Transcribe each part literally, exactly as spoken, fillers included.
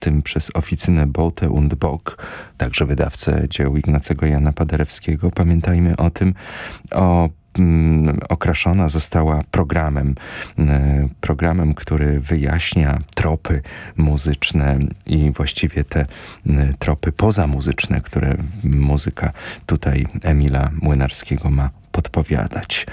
tym przez oficynę Bote und Bock, także wydawcę dzieł Ignacego Jana Paderewskiego. Pamiętajmy o tym, o okraszona została programem, programem, który wyjaśnia tropy muzyczne i właściwie te tropy pozamuzyczne, które muzyka tutaj Emila Młynarskiego ma podpowiadać.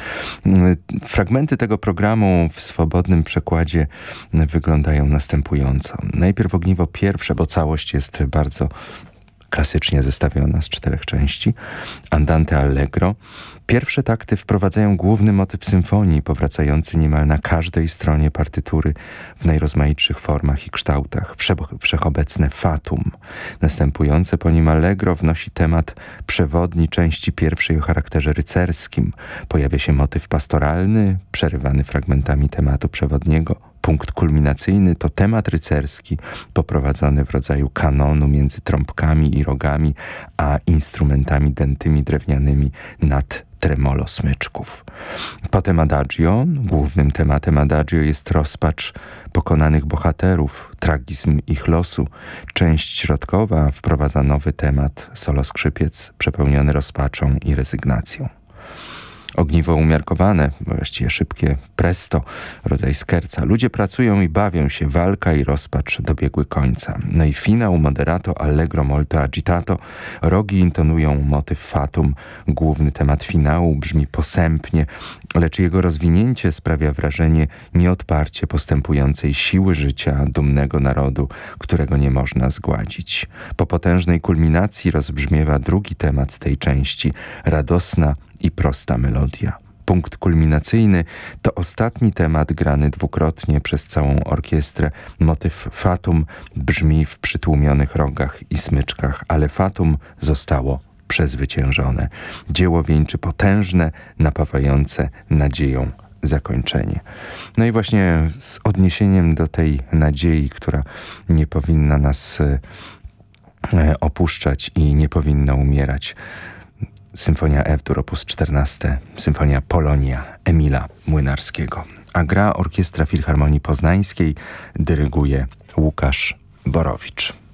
Fragmenty tego programu w swobodnym przekładzie wyglądają następująco. Najpierw ogniwo pierwsze, bo całość jest bardzo klasycznie zestawiona z czterech części. Andante allegro. Pierwsze takty wprowadzają główny motyw symfonii, powracający niemal na każdej stronie partytury w najrozmaitszych formach i kształtach. Wsze- wszechobecne fatum. Następujące po nim allegro wnosi temat przewodni części pierwszej o charakterze rycerskim. Pojawia się motyw pastoralny, przerywany fragmentami tematu przewodniego. Punkt kulminacyjny to temat rycerski, poprowadzony w rodzaju kanonu między trąbkami i rogami, a instrumentami dętymi drewnianymi nad tremolo smyczków. Potem adagio. Głównym tematem adagio jest rozpacz pokonanych bohaterów, tragizm ich losu. Część środkowa wprowadza nowy temat, solo skrzypiec przepełniony rozpaczą i rezygnacją. Ogniwo umiarkowane, właściwie szybkie, presto, rodzaj skerca. Ludzie pracują i bawią się, walka i rozpacz dobiegły końca. No i finał, moderato, allegro, molto agitato. Rogi intonują motyw fatum. Główny temat finału brzmi posępnie, lecz jego rozwinięcie sprawia wrażenie nieodparcie postępującej siły życia dumnego narodu, którego nie można zgładzić. Po potężnej kulminacji rozbrzmiewa drugi temat tej części, radosna i prosta melodia. Punkt kulminacyjny to ostatni temat grany dwukrotnie przez całą orkiestrę. Motyw fatum brzmi w przytłumionych rogach i smyczkach, ale fatum zostało przezwyciężone. Dzieło wieńczy potężne, napawające nadzieją zakończenie. No i właśnie z odniesieniem do tej nadziei, która nie powinna nas e, opuszczać i nie powinna umierać, Symfonia F-dur op. czternaście, Symfonia Polonia Emila Młynarskiego. A gra Orkiestra Filharmonii Poznańskiej, dyryguje Łukasz Borowicz.